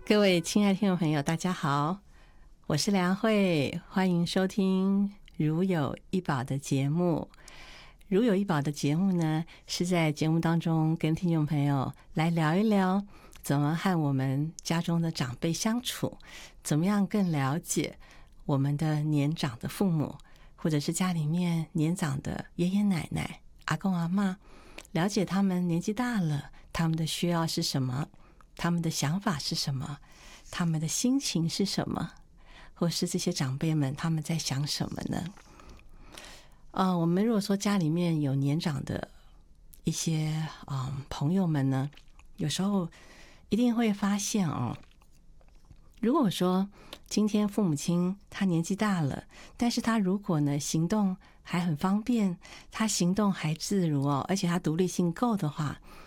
各位亲爱的听众朋友，大家好，我是梁慧，欢迎收听如有一宝的节目。如有一宝的节目呢，是在节目当中跟听众朋友来聊一聊怎么和我们家中的长辈相处，怎么样更了解我们的年长的父母，或者是家里面年长的爷爷奶奶、阿公阿嬷，了解他们年纪大了，他们的需要是什么，他们的想法是什么，他们的心情是什么，或是这些长辈们他们在想什么呢？我们如果说家里面有年长的一些朋友们呢，有时候一定会发现如果说今天父母亲他年纪大了，但是他如果呢行动还很方便，他行动还自如而且他独立性够的话，